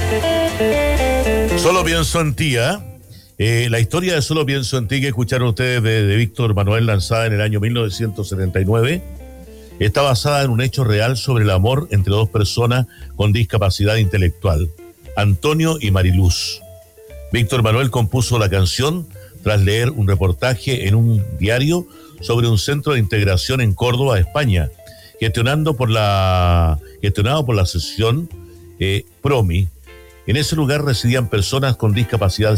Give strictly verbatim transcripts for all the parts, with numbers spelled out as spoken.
Solo pienso en ti, ¿eh? Eh, la historia de Solo pienso en ti que escucharon ustedes de, de Víctor Manuel, lanzada en el año mil novecientos setenta y nueve, está basada en un hecho real sobre el amor entre dos personas con discapacidad intelectual, Antonio y Mariluz. Víctor Manuel compuso la canción tras leer un reportaje en un diario sobre un centro de integración en Córdoba, España, gestionando por la, gestionado por la asociación eh, PROMI. En ese lugar residían personas con discapacidad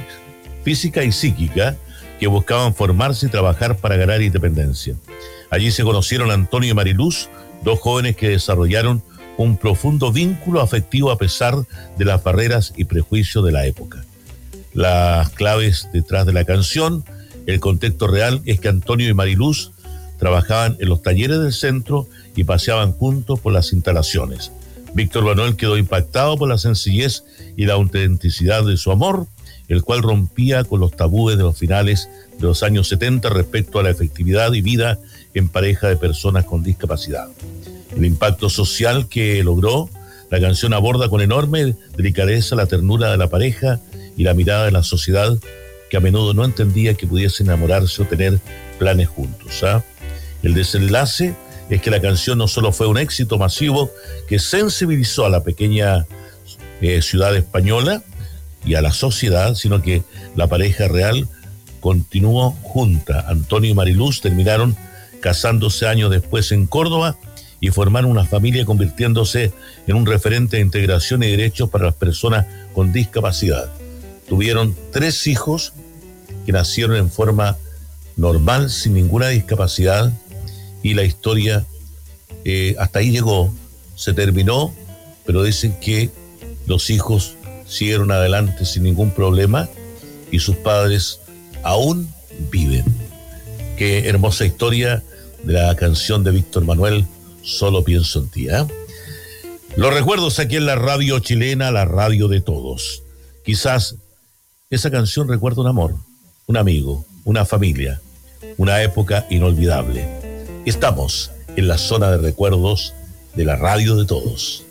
física y psíquica que buscaban formarse y trabajar para ganar independencia. Allí se conocieron Antonio y Mariluz, dos jóvenes que desarrollaron un profundo vínculo afectivo a pesar de las barreras y prejuicios de la época. Las claves detrás de la canción, el contexto real es que Antonio y Mariluz trabajaban en los talleres del centro y paseaban juntos por las instalaciones. Víctor Manuel quedó impactado por la sencillez y la autenticidad de su amor, el cual rompía con los tabúes de los finales de los años setenta respecto a la efectividad y vida en pareja de personas con discapacidad. El impacto social que logró, la canción aborda con enorme delicadeza la ternura de la pareja y la mirada de la sociedad que a menudo no entendía que pudiesen enamorarse o tener planes juntos. ¿eh? El desenlace es que la canción no solo fue un éxito masivo que sensibilizó a la pequeña eh, ciudad española y a la sociedad, sino que la pareja real continuó junta. Antonio y Mariluz terminaron casándose años después en Córdoba y formaron una familia convirtiéndose en un referente de integración y derechos para las personas con discapacidad. Tuvieron tres hijos que nacieron en forma normal, sin ninguna discapacidad, y la historia eh, hasta ahí llegó, se terminó, pero dicen que los hijos siguieron adelante sin ningún problema y sus padres aún viven. Qué hermosa historia de la canción de Víctor Manuel, Solo pienso en ti. ¿eh? Los recuerdos aquí en la radio chilena, la radio de todos. Quizás esa canción recuerda un amor, un amigo, una familia, una época inolvidable. Estamos en la zona de recuerdos de la radio de todos.